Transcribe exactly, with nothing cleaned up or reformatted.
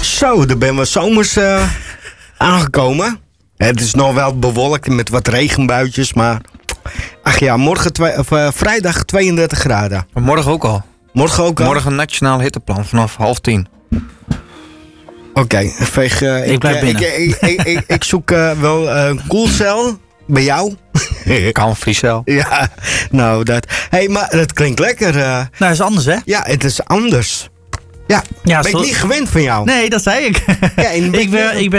Zo, daar ben we zomers uh, aangekomen. Het is nog wel bewolkt met wat regenbuitjes, maar... Ach ja, morgen twa- of, uh, vrijdag tweeëndertig graden. Maar morgen ook al. Morgen ook al? Morgen een nationaal hitteplan vanaf half tien. Oké, okay, veeg... Uh, ik blijf uh, binnen. Ik, ik, ik, ik, ik zoek uh, wel een uh, koelcel bij jou. Kan Friesel. Ja, nou dat... Hé, hey, maar dat klinkt lekker. Uh, nou, dat is anders, hè? Ja, het is anders. Ja, ja ben zo... ik niet gewend van jou. Nee, dat zei ik. Ja, ik, ben, ik ben